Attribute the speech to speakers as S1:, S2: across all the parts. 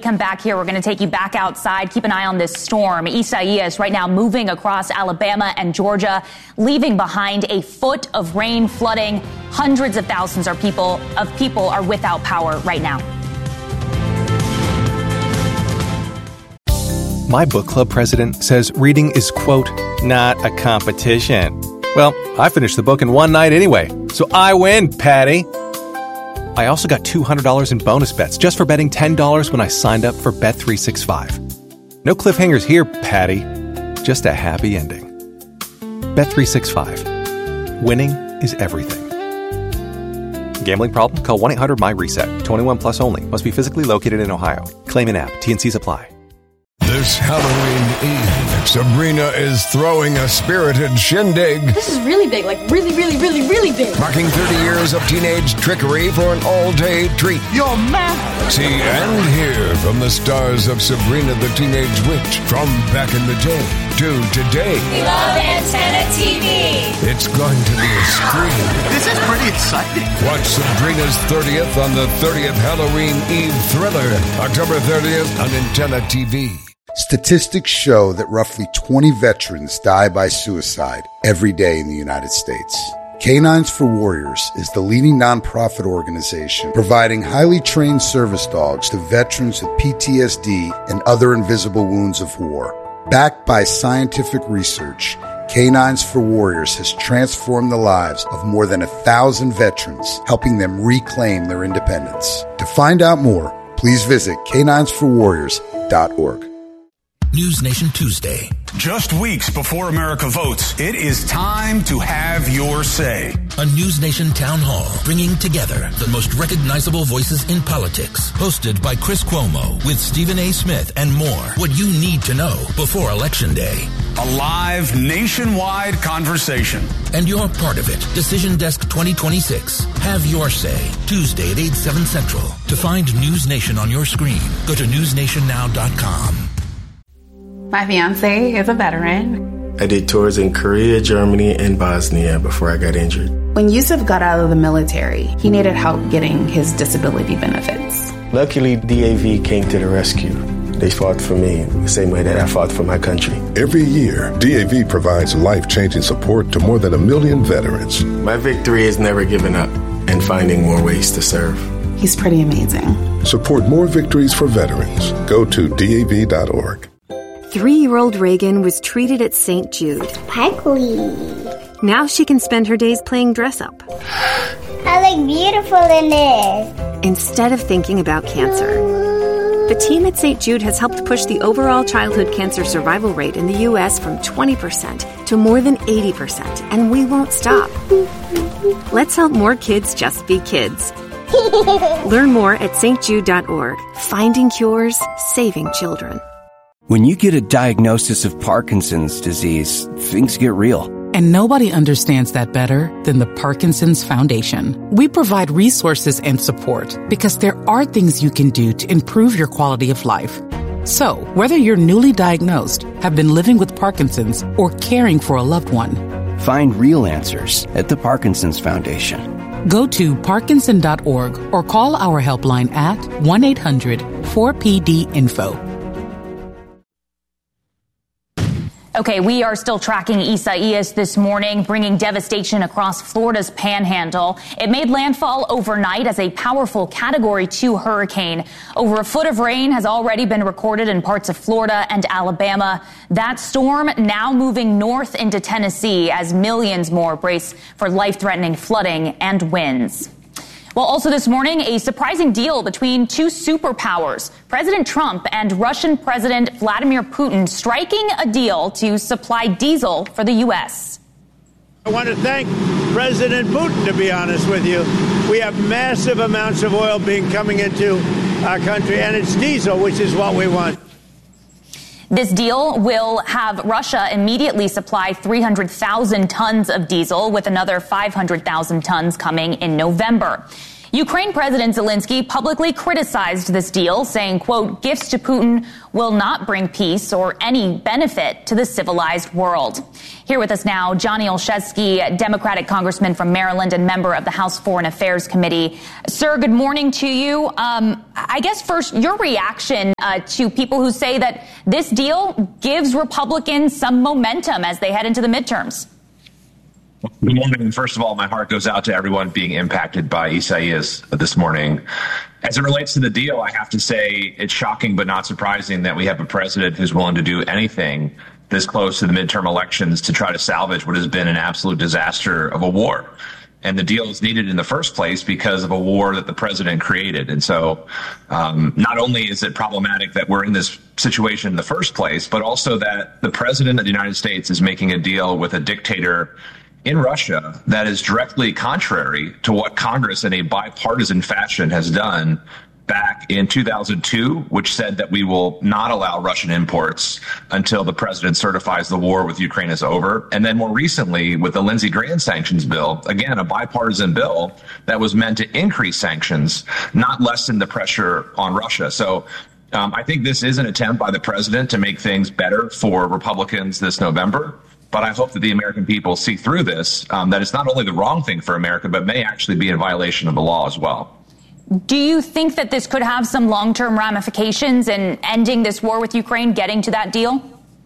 S1: Come back here. We're going to take you back outside. Keep an eye on this storm. Isaias right now moving across Alabama and Georgia, leaving behind a foot of rain, flooding. Hundreds of thousands of people are without power right now.
S2: My book club president says reading is, quote, not a competition. Well, I finished the book in one night anyway, so I win, Patty. I also got $200 in bonus bets just for betting $10 when I signed up for Bet365. No cliffhangers here, Patty. Just a happy ending. Bet365. Winning is everything. Gambling problem? Call 1-800-MY-RESET. 21 plus only. Must be physically located in Ohio. Claim in app. T&Cs apply.
S3: This Halloween Eve, Sabrina is throwing a spirited shindig.
S4: This is really big, like really, really, really, really big.
S3: Marking 30 years of teenage trickery for an all-day treat.
S5: You're mad.
S3: See and hear from the stars of Sabrina the Teenage Witch from back in the day to today.
S6: We love Antenna TV.
S3: It's going to be a scream.
S5: This is pretty exciting.
S3: Watch Sabrina's 30th on the 30th Halloween Eve thriller, October 30th on Antenna TV.
S7: Statistics show that roughly 20 veterans die by suicide every day in the United States. Canines for Warriors is the leading nonprofit organization providing highly trained service dogs to veterans with PTSD and other invisible wounds of war. Backed by scientific research, Canines for Warriors has transformed the lives of more than 1,000 veterans, helping them reclaim their independence. To find out more, please visit caninesforwarriors.org.
S8: News Nation Tuesday.
S9: Just weeks before America votes, it is time to have your say.
S8: A News Nation town hall bringing together the most recognizable voices in politics. Hosted by Chris Cuomo with Stephen A. Smith and more. What you need to know before Election Day.
S9: A live nationwide conversation.
S8: And you're part of it. Decision Desk 2026. Have your say. Tuesday at 8/7 Central. To find News Nation on your screen, go to newsnationnow.com.
S10: My fiance is a veteran.
S11: I did tours in Korea, Germany, and Bosnia before I got injured.
S10: When Yusuf got out of the military, he needed help getting his disability benefits.
S11: Luckily, DAV came to the rescue. They fought for me the same way that I fought for my country.
S12: Every year, DAV provides life-changing support to more than 1 million veterans.
S11: My victory is never giving up and finding more ways to serve.
S10: He's pretty amazing.
S12: Support more victories for veterans. Go to DAV.org.
S13: 3-year-old Reagan was treated at St. Jude.
S14: Sparkly.
S13: Now she can spend her days playing dress-up.
S14: I look beautiful in this.
S13: Instead of thinking about cancer. The team at St. Jude has helped push the overall childhood cancer survival rate in the U.S. from 20% to more than 80%, and we won't stop. Let's help more kids just be kids. Learn more at stjude.org. Finding cures, saving children.
S15: When you get a diagnosis of Parkinson's disease, things get real.
S16: And nobody understands that better than the Parkinson's Foundation. We provide resources and support because there are things you can do to improve your quality of life. So, whether you're newly diagnosed, have been living with Parkinson's, or caring for a loved one,
S15: find real answers at the Parkinson's Foundation.
S16: Go to parkinson.org or call our helpline at 1-800-4PD-INFO.
S1: Okay, we are still tracking Isaias this morning, bringing devastation across Florida's panhandle. It made landfall overnight as a powerful Category 2 hurricane. Over a foot of rain has already been recorded in parts of Florida and Alabama. That storm now moving north into Tennessee as millions more brace for life-threatening flooding and winds. Well, also this morning, a surprising deal between two superpowers, President Trump and Russian President Vladimir Putin, striking a deal to supply diesel for the U.S.
S17: I want to thank President Putin, to be honest with you. We have massive amounts of oil coming into our country, and it's diesel, which is what we want.
S1: This deal will have Russia immediately supply 300,000 tons of diesel, with another 500,000 tons coming in November. Ukraine President Zelensky publicly criticized this deal, saying, quote, gifts to Putin will not bring peace or any benefit to the civilized world. Here with us now, Johnny Olszewski, Democratic congressman from Maryland and member of the House Foreign Affairs Committee. Sir, good morning to you. I guess first, your reaction to people who say that this deal gives Republicans some momentum as they head into the midterms.
S18: Good morning. First of all, my heart goes out to everyone being impacted by Isaias this morning. As it relates to the deal, I have to say it's shocking but not surprising that we have a president who's willing to do anything this close to the midterm elections to try to salvage what has been an absolute disaster of a war. And the deal is needed in the first place because of a war that the president created. And so not only is it problematic that we're in this situation in the first place, but also that the president of the United States is making a deal with a dictator in Russia that is directly contrary to what Congress in a bipartisan fashion has done back in 2002, which said that we will not allow Russian imports until the president certifies the war with Ukraine is over. And then more recently with the Lindsey Graham sanctions bill, again, a bipartisan bill that was meant to increase sanctions, not lessen the pressure on Russia. So I think this is an attempt by the president to make things better for Republicans this November. But I hope that the American people see through this, that it's not only the wrong thing for America, but may actually be in violation of the law as well.
S1: Do you think that this could have some long-term ramifications in ending this war with Ukraine, getting to that deal?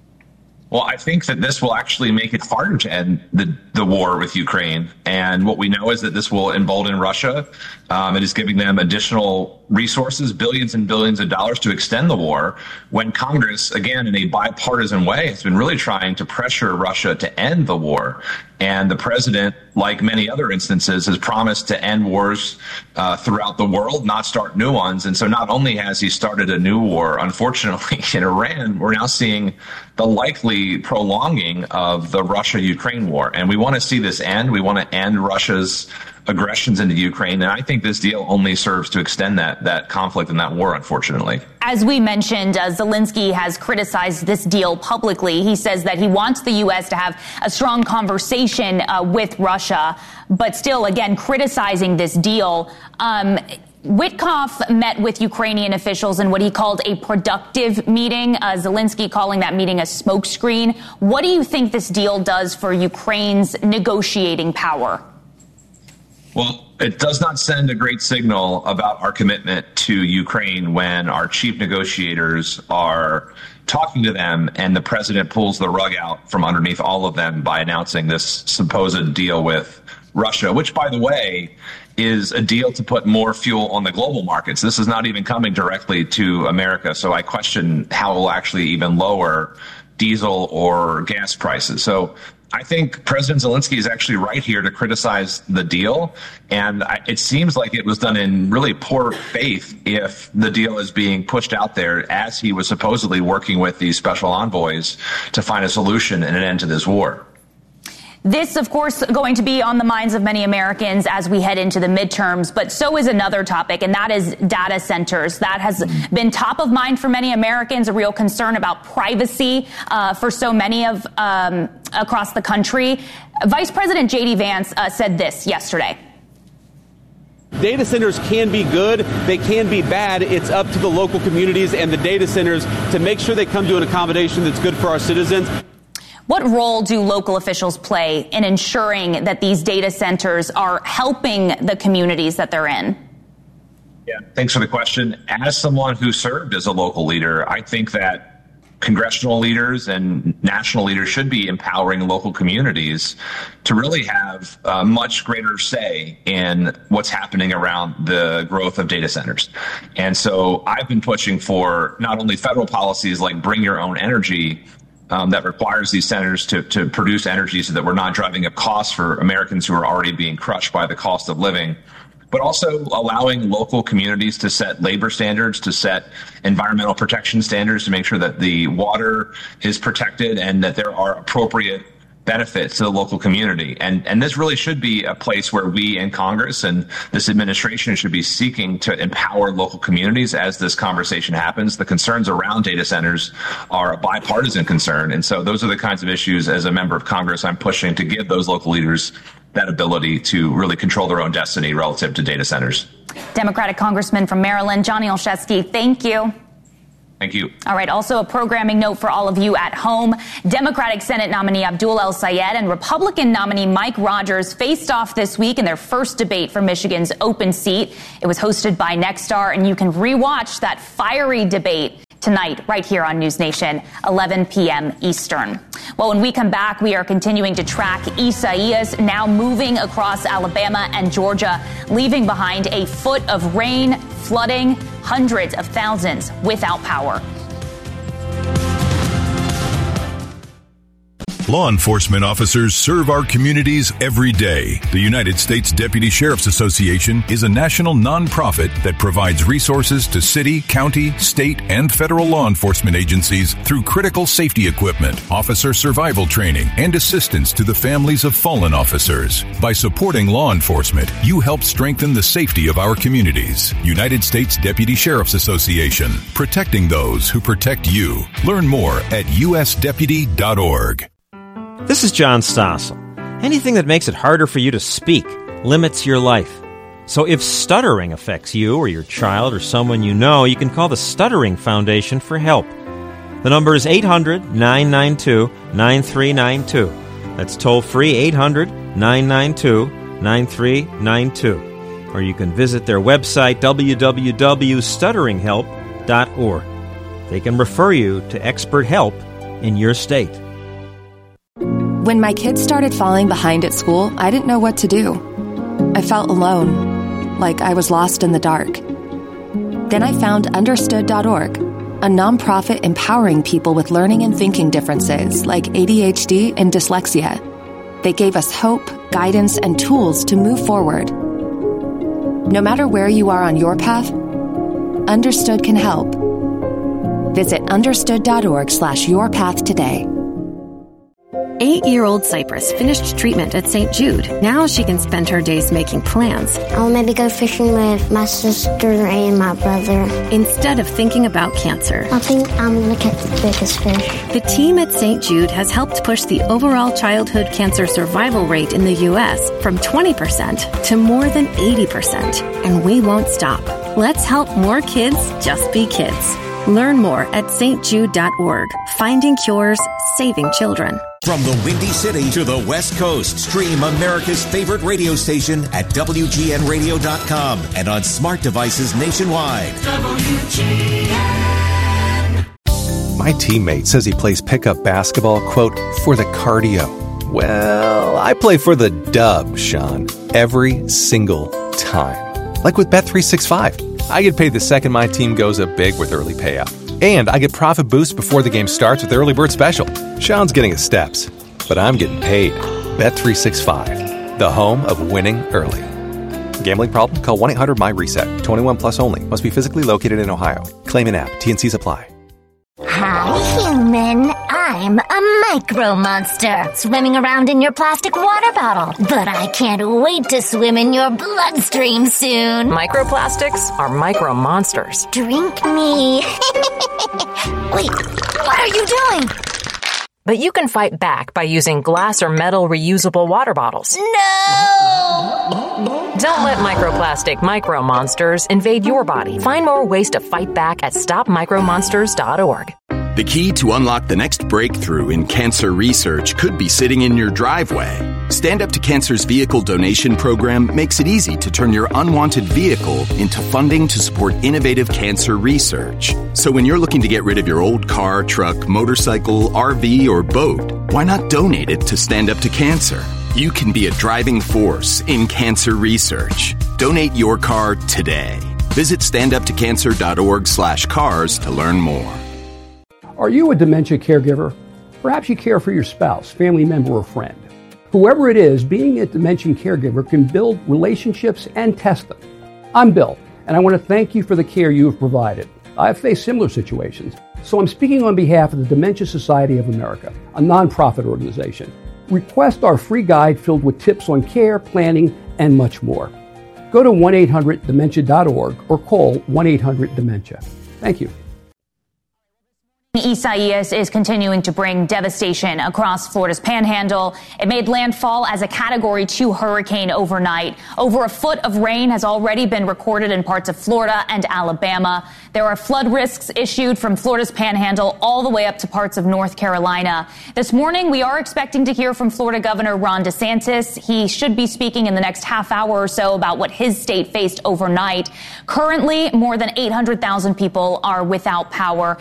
S18: Well, I think that this will actually make it harder to end the war with Ukraine. And what we know is that this will embolden Russia. It is giving them additional resources, billions and billions of dollars to extend the war, when Congress, again, in a bipartisan way, has been really trying to pressure Russia to end the war. And the president, like many other instances, has promised to end wars throughout the world, not start new ones. And so not only has he started a new war, unfortunately, in Iran, we're now seeing the likely prolonging of the Russia-Ukraine war. And we want to see this end. We want to end Russia's aggressions into Ukraine. And I think this deal only serves to extend that conflict and that war, unfortunately.
S1: As we mentioned, Zelensky has criticized this deal publicly. He says that he wants the U.S. to have a strong conversation with Russia, but still, again, criticizing this deal. Witkoff met with Ukrainian officials in what he called a productive meeting, Zelensky calling that meeting a smokescreen. What do you think this deal does for Ukraine's negotiating power?
S18: Well, it does not send a great signal about our commitment to Ukraine when our chief negotiators are talking to them and the president pulls the rug out from underneath all of them by announcing this supposed deal with Russia, which, by the way, is a deal to put more fuel on the global markets. This is not even coming directly to America. So I question how it will actually even lower diesel or gas prices. So I think President Zelensky is actually right here to criticize the deal. And it seems like it was done in really poor faith if the deal is being pushed out there as he was supposedly working with these special envoys to find a solution and an end to this war.
S1: This, of course, going to be on the minds of many Americans as we head into the midterms, but so is another topic, and that is data centers. That has been top of mind for many Americans, a real concern about privacy for so many of across the country. Vice President J.D. Vance said this yesterday.
S19: Data centers can be good, they can be bad. It's up to the local communities and the data centers to make sure they come to an accommodation that's good for our citizens.
S1: What role do local officials play in ensuring that these data centers are helping the communities that they're in?
S18: Yeah, thanks for the question. As someone who served as a local leader, I think that congressional leaders and national leaders should be empowering local communities to really have a much greater say in what's happening around the growth of data centers. And so I've been pushing for not only federal policies like Bring Your Own Energy, that requires these centers to produce energy so that we're not driving up costs for Americans who are already being crushed by the cost of living, but also allowing local communities to set labor standards, to set environmental protection standards, to make sure that the water is protected and that there are appropriate benefits to the local community. And this really should be a place where we in Congress and this administration should be seeking to empower local communities as this conversation happens. The concerns around data centers are a bipartisan concern. And so those are the kinds of issues as a member of Congress I'm pushing to give those local leaders that ability to really control their own destiny relative to data centers.
S1: Democratic Congressman from Maryland, Johnny Olszewski, thank you.
S18: Thank you.
S1: All right. Also, a programming note for all of you at home. Democratic Senate nominee Abdul El-Sayed and Republican nominee Mike Rogers faced off this week in their first debate for Michigan's open seat. It was hosted by Nexstar, and you can rewatch that fiery debate tonight right here on News Nation, 11 p.m. Eastern. Well, when we come back, we are continuing to track Isaias, now moving across Alabama and Georgia, leaving behind a foot of rain, flooding, hundreds of thousands without power.
S20: Law enforcement officers serve our communities every day. The United States Deputy Sheriff's Association is a national nonprofit that provides resources to city, county, state, and federal law enforcement agencies through critical safety equipment, officer survival training, and assistance to the families of fallen officers. By supporting law enforcement, you help strengthen the safety of our communities. United States Deputy Sheriff's Association, protecting those who protect you. Learn more at usdeputy.org.
S21: This is John Stossel. Anything that makes it harder for you to speak limits your life. So if stuttering affects you or your child or someone you know, you can call the Stuttering Foundation for help. The number is 800-992-9392. That's toll-free 800-992-9392. Or you can visit their website, www.stutteringhelp.org. They can refer you to expert help in your state.
S22: When my kids started falling behind at school, I didn't know what to do. I felt alone, like I was lost in the dark. Then I found Understood.org, a nonprofit empowering people with learning and thinking differences like ADHD and dyslexia. They gave us hope, guidance, and tools to move forward. No matter where you are on your path, Understood can help. Visit Understood.org/yourpath today.
S13: 8-year-old Cypress finished treatment at St. Jude. Now she can spend her days making plans.
S14: I'll maybe go fishing with my sister and my brother.
S13: Instead of thinking about cancer.
S14: I think I'm going to catch the biggest fish.
S13: The team at St. Jude has helped push the overall childhood cancer survival rate in the U.S. from 20% to more than 80%. And we won't stop. Let's help more kids just be kids. Learn more at stjude.org. Finding cures, saving children.
S23: From the Windy City to the West Coast, stream America's favorite radio station at WGNradio.com and on smart devices nationwide.
S2: WGN. My teammate says he plays pickup basketball, quote, for the cardio. Well, I play for the dub, Sean, every single time. Like with Bet365. I get paid the second my team goes up big with early payout. And I get profit boosts before the game starts with Early Bird Special. Sean's getting his steps, but I'm getting paid. Bet365, the home of winning early. Gambling problem? Call 1-800-MY-RESET. 21 plus only. Must be physically located in Ohio. Claim in app. T&Cs apply.
S24: Hi, human. I'm a micro monster swimming around in your plastic water bottle. But I can't wait to swim in your bloodstream soon.
S25: Microplastics are micro monsters.
S24: Drink me. Wait, what are you doing?
S25: But you can fight back by using glass or metal reusable water bottles.
S24: No!
S25: Don't let microplastic micro monsters invade your body. Find more ways to fight back at stopmicromonsters.org.
S26: The key to unlock the next breakthrough in cancer research could be sitting in your driveway. Stand Up to Cancer's vehicle donation program makes it easy to turn your unwanted vehicle into funding to support innovative cancer research. So when you're looking to get rid of your old car, truck, motorcycle, RV, or boat, why not donate it to Stand Up to Cancer? You can be a driving force in cancer research. Donate your car today. Visit standuptocancer.org/cars to learn more.
S27: Are you a dementia caregiver? Perhaps you care for your spouse, family member, or friend. Whoever it is, being a dementia caregiver can build relationships and test them. I'm Bill, and I want to thank you for the care you have provided. I've faced similar situations, so I'm speaking on behalf of the Dementia Society of America, a nonprofit organization. Request our free guide filled with tips on care, planning, and much more. Go to 1-800-DEMENTIA.org or call 1-800-DEMENTIA. Thank you.
S1: Isaias is continuing to bring devastation across Florida's panhandle. It made landfall as a Category 2 hurricane overnight. Over a foot of rain has already been recorded in parts of Florida and Alabama. There are flood risks issued from Florida's panhandle all the way up to parts of North Carolina. This morning, we are expecting to hear from Florida Governor Ron DeSantis. He should be speaking in the next half hour or so about what his state faced overnight. Currently, more than 800,000 people are without power.